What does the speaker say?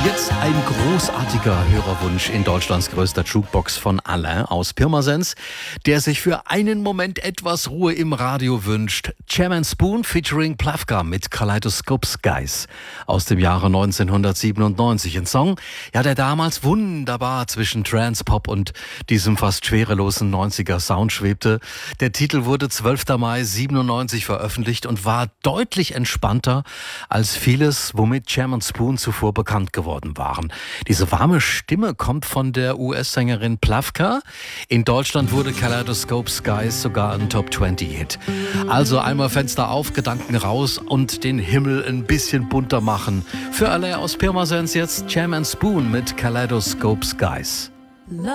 Jetzt ein großartiger Hörerwunsch in Deutschlands größter Jukebox von Alain aus Pirmasens, der sich für einen Moment etwas Ruhe im Radio wünscht. Jam & Spoon featuring Plavka mit Kaleidoscope Skies aus dem Jahre 1997. Ein Song, der damals wunderbar zwischen Trance, Pop und diesem fast schwerelosen 90er Sound schwebte. Der Titel wurde 12. Mai 97 veröffentlicht und war deutlich entspannter als vieles, womit Jam & Spoon zuvor bekannt geworden waren. Diese warme Stimme kommt von der US-Sängerin Plavka. In Deutschland wurde Kaleidoscope Skies sogar ein Top-20-Hit. Also einmal Fenster auf, Gedanken raus und den Himmel ein bisschen bunter machen. Für alle aus Pirmasens jetzt Jam & Spoon mit Kaleidoscope Skies.